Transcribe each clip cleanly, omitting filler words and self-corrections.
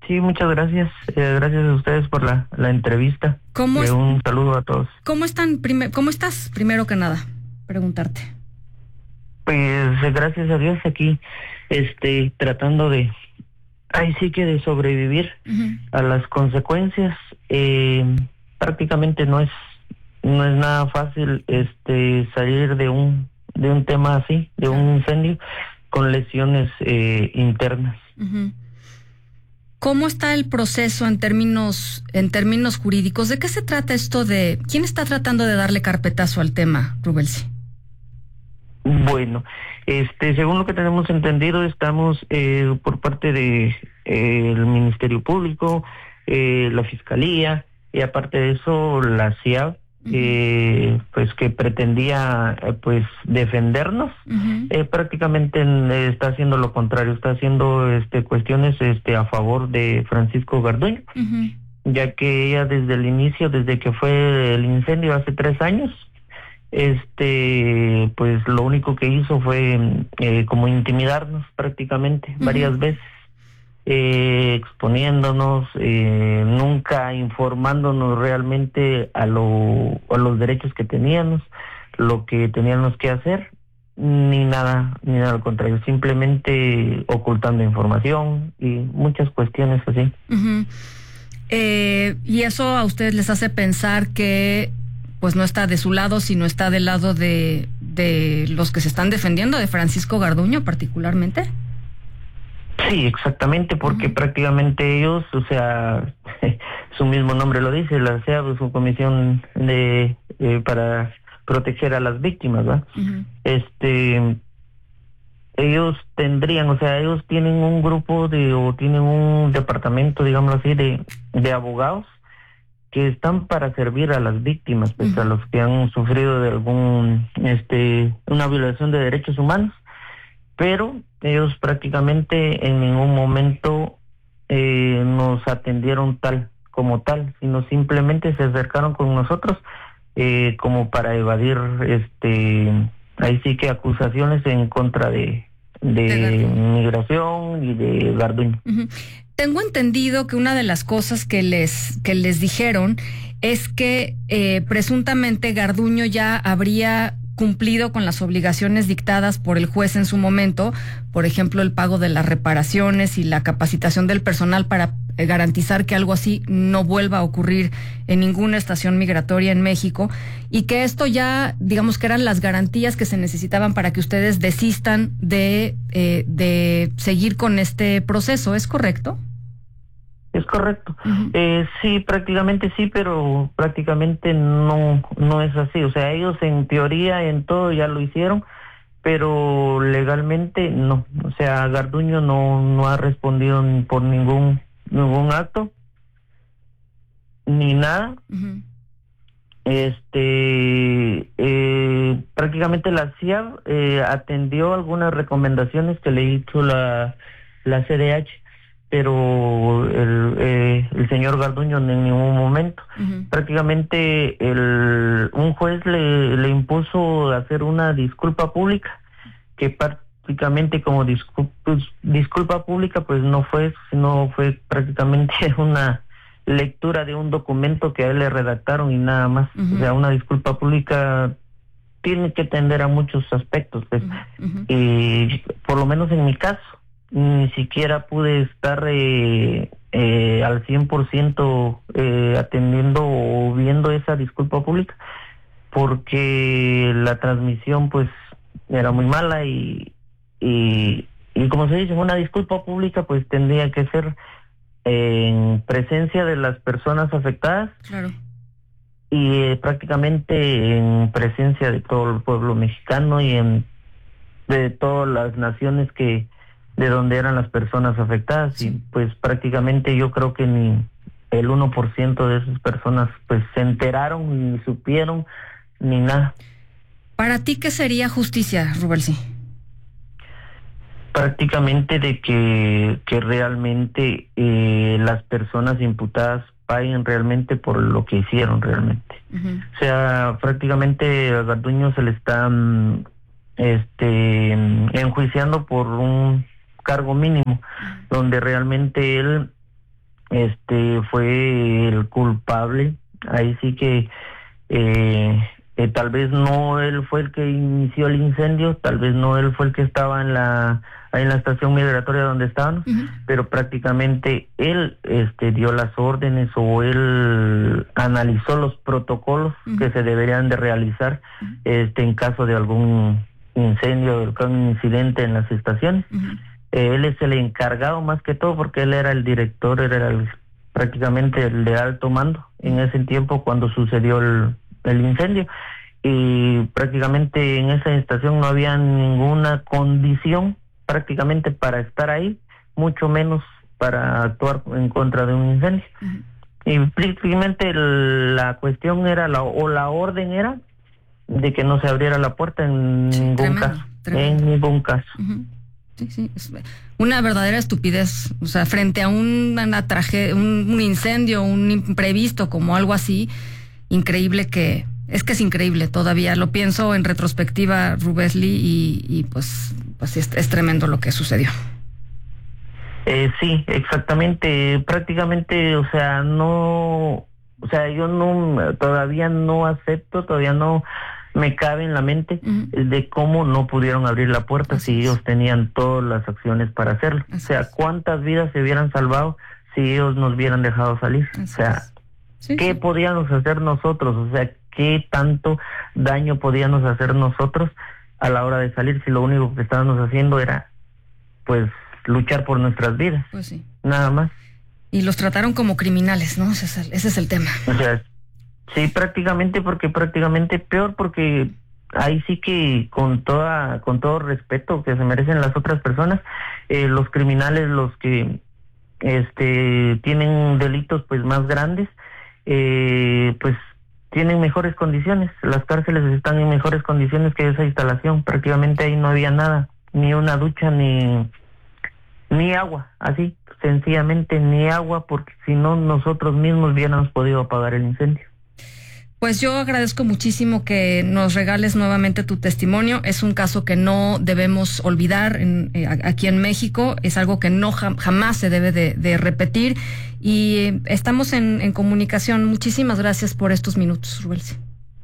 Sí, muchas gracias. Gracias a ustedes por la entrevista. Un saludo a todos. ¿Cómo estás? Primero que nada, preguntarte. Pues gracias a Dios aquí, tratando de sobrevivir a las consecuencias. Prácticamente no es nada fácil salir de un tema así, de un incendio con lesiones internas. ¿Cómo está el proceso en términos jurídicos? ¿De qué se trata esto de quién está tratando de darle carpetazo al tema, Rubelsi? Bueno, según lo que tenemos entendido, estamos por parte de el Ministerio Público, la Fiscalía y aparte de eso la CIAB, pues que pretendía pues defendernos. Prácticamente está haciendo lo contrario, está haciendo cuestiones a favor de Francisco Garduño, ya que ella desde el inicio, desde que fue el incendio hace 3 años, pues lo único que hizo fue como intimidarnos prácticamente varias veces, exponiéndonos, nunca informándonos realmente a los derechos que teníamos, lo que teníamos que hacer, ni nada al contrario, simplemente ocultando información y muchas cuestiones así. Y eso a ustedes les hace pensar que pues no está de su lado, sino está del lado de los que se están defendiendo, de Francisco Garduño particularmente. Sí, exactamente, porque prácticamente ellos, o sea, su mismo nombre lo dice, la CEAB, su comisión para proteger a las víctimas, ¿verdad? Ellos tendrían, o sea, ellos tienen un grupo o tienen un departamento, digámoslo así, de abogados que están para servir a las víctimas, pues a los que han sufrido de una violación de derechos humanos, pero ellos prácticamente en ningún momento nos atendieron como tal, sino simplemente se acercaron con nosotros como para evadir ahí sí que acusaciones en contra de migración y de Garduño. Tengo entendido que una de las cosas que les dijeron es que presuntamente Garduño ya habría cumplido con las obligaciones dictadas por el juez en su momento, por ejemplo, el pago de las reparaciones y la capacitación del personal para garantizar que algo así no vuelva a ocurrir en ninguna estación migratoria en México, y que esto ya, digamos que eran las garantías que se necesitaban para que ustedes desistan de seguir con este proceso, ¿es correcto? Es correcto. Sí, prácticamente sí, pero prácticamente no es así. O sea, ellos en teoría, en todo ya lo hicieron, pero legalmente no. O sea, Garduño no ha respondido por ningún acto, ni nada. Prácticamente la CIAB atendió algunas recomendaciones que le hizo la CDH, pero el señor Garduño en ningún momento. Prácticamente un juez le impuso hacer una disculpa pública, que prácticamente como disculpa pública pues no fue, sino fue prácticamente una lectura de un documento que a él le redactaron y nada más. O sea, una disculpa pública tiene que atender a muchos aspectos, pues. Y por lo menos en mi caso ni siquiera pude estar al 100% atendiendo o viendo esa disculpa pública, porque la transmisión pues era muy mala y como se dice, una disculpa pública pues tendría que ser en presencia de las personas afectadas. Claro. Y prácticamente en presencia de todo el pueblo mexicano y de todas las naciones de donde eran las personas afectadas. Sí. Y pues prácticamente yo creo que ni el 1% de esas personas pues se enteraron, ni supieron, ni nada. ¿Para ti qué sería justicia, Rubelsi? Prácticamente de que realmente las personas imputadas paguen realmente por lo que hicieron realmente. O sea, prácticamente a Garduño se le está enjuiciando por un cargo mínimo, donde realmente él fue el culpable. Ahí sí que tal vez no él fue el que inició el incendio, tal vez no él fue el que estaba ahí en la estación migratoria donde estaban, pero prácticamente él dio las órdenes o él analizó los protocolos que se deberían de realizar en caso de algún incendio, de algún incidente en las estaciones. Él es el encargado más que todo porque él era el director, prácticamente el de alto mando en ese tiempo cuando sucedió el incendio, y prácticamente en esa estación no había ninguna condición prácticamente para estar ahí, mucho menos para actuar en contra de un incendio. Y prácticamente la cuestión era, la orden era de que no se abriera la puerta en ningún caso. En ningún caso. Sí, es una verdadera estupidez, o sea, frente a una tragedia, un incendio, un imprevisto como algo así, increíble que es increíble todavía, lo pienso en retrospectiva, Rubensly, y pues es tremendo lo que sucedió. Sí, exactamente, prácticamente, yo todavía no acepto, todavía no me cabe en la mente de cómo no pudieron abrir la puerta si ellos tenían todas las acciones para hacerlo. O sea, cuántas vidas se hubieran salvado si ellos nos hubieran dejado salir. O sea, ¿qué podíamos hacer nosotros? O sea, ¿qué tanto daño podíamos hacer nosotros a la hora de salir si lo único que estábamos haciendo era, pues, luchar por nuestras vidas? Pues sí. Nada más. Y los trataron como criminales, ¿no? Ese es el tema. O sea, sí, prácticamente peor, porque ahí sí que con todo respeto que se merecen las otras personas, los criminales, los que tienen delitos pues más grandes, pues tienen mejores condiciones. Las cárceles están en mejores condiciones que esa instalación. Prácticamente ahí no había nada, ni una ducha, ni agua, así, sencillamente ni agua, porque si no nosotros mismos hubiéramos podido apagar el incendio. Pues yo agradezco muchísimo que nos regales nuevamente tu testimonio. Es un caso que no debemos olvidar aquí en México. Es algo que no jamás se debe de repetir. Y estamos en comunicación. Muchísimas gracias por estos minutos, Rubensly.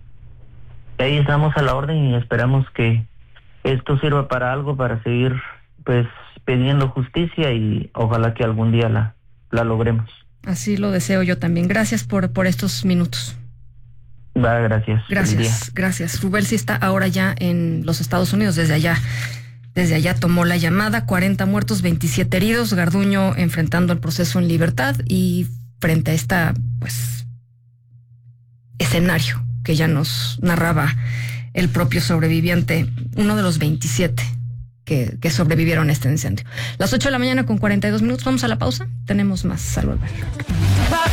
Ahí estamos a la orden y esperamos que esto sirva para algo, para seguir pues pidiendo justicia, y ojalá que algún día la logremos. Así lo deseo yo también. Gracias por estos minutos. Gracias. Gracias. Rubensly está ahora ya en los Estados Unidos. Desde allá tomó la llamada. 40 muertos, 27 heridos. Garduño enfrentando el proceso en libertad y frente a esta, pues, escenario que ya nos narraba el propio sobreviviente, uno de los 27 que sobrevivieron a este incendio. Las 8 de la mañana con 42 minutos. Vamos a la pausa. Tenemos más al volver.